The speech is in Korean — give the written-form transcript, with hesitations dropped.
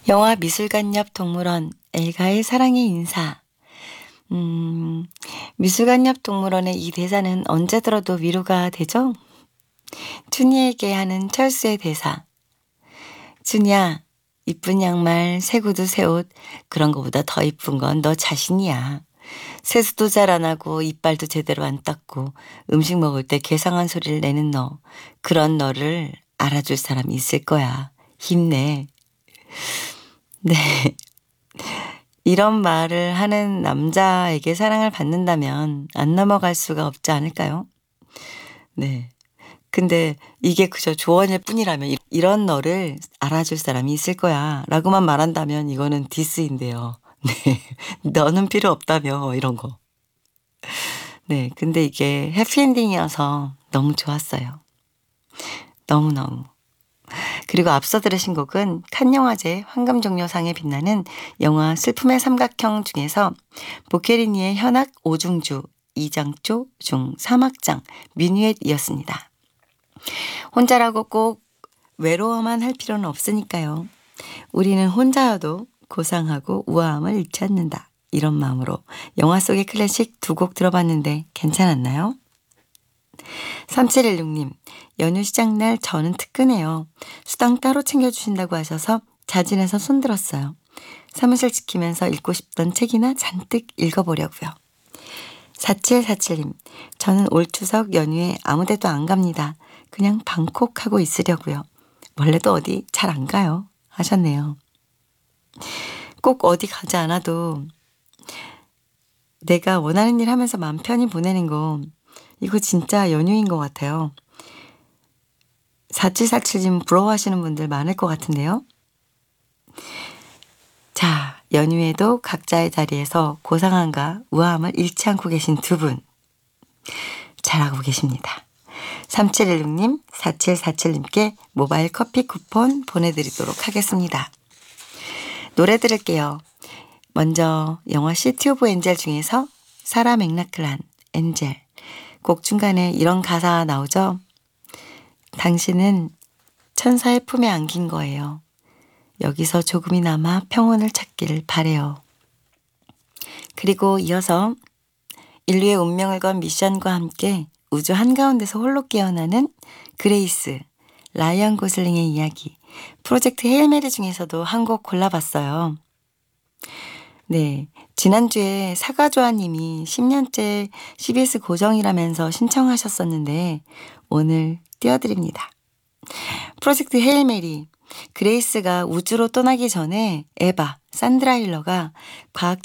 영화 미술관 옆 동물원, 엘가의 사랑의 인사. 미술관 옆 동물원의 이 대사는 언제 들어도 위로가 되죠? 춘희에게 하는 철수의 대사. 춘희야, 이쁜 양말, 새 구두, 새 옷, 그런 거보다 더 이쁜 건 너 자신이야. 세수도 잘 안 하고 이빨도 제대로 안 닦고 음식 먹을 때 괴상한 소리를 내는 너. 그런 너를 알아줄 사람이 있을 거야. 힘내. 네. 이런 말을 하는 남자에게 사랑을 받는다면 안 넘어갈 수가 없지 않을까요? 네. 근데 이게 그저 조언일 뿐이라면 이런 너를 알아줄 사람이 있을 거야 라고만 말한다면 이거는 디스인데요. 네. 너는 필요 없다며 이런 거. 네. 근데 이게 해피엔딩이어서 너무 좋았어요. 너무너무. 그리고 앞서 들으신 곡은 칸 영화제 황금종려상에 빛나는 영화 슬픔의 삼각형 중에서 보케리니의 현악 오중주 2장조 중 3악장 미뉴엣이었습니다. 혼자라고 꼭 외로워만 할 필요는 없으니까요. 우리는 혼자여도 고상하고 우아함을 잃지 않는다. 이런 마음으로 영화 속의 클래식 두 곡 들어봤는데 괜찮았나요? 3716님, 연휴 시작날 저는 특근해요. 수당 따로 챙겨주신다고 하셔서 자진해서 손들었어요. 사무실 지키면서 읽고 싶던 책이나 잔뜩 읽어보려고요. 4747님, 저는 올 추석 연휴에 아무데도 안 갑니다. 그냥 방콕 하고 있으려고요. 원래도 어디 잘 안 가요. 하셨네요. 꼭 어디 가지 않아도 내가 원하는 일 하면서 마음 편히 보내는 거 이거 진짜 연휴인 것 같아요. 4747님 부러워하시는 분들 많을 것 같은데요. 자, 연휴에도 각자의 자리에서 고상함과 우아함을 잃지 않고 계신 두 분. 잘하고 계십니다. 3716님, 4747님께 모바일 커피 쿠폰 보내드리도록 하겠습니다. 노래 들을게요. 먼저 영화 시티 오브 엔젤 중에서 사라 맥락클란, 엔젤. 곡 중간에 이런 가사 나오죠. 당신은 천사의 품에 안긴 거예요. 여기서 조금이나마 평온을 찾기를 바래요. 그리고 이어서 인류의 운명을 건 미션과 함께 우주 한가운데서 홀로 깨어나는 그레이스, 라이언 고슬링의 이야기, 프로젝트 헤일메리 중에서도 한 곡 골라봤어요. 네, 지난주에 사과조아님이 10년째 CBS 고정이라면서 신청하셨었는데 오늘 띄워드립니다. 프로젝트 헤일메리, 그레이스가 우주로 떠나기 전에 에바, 산드라 힐러가 과학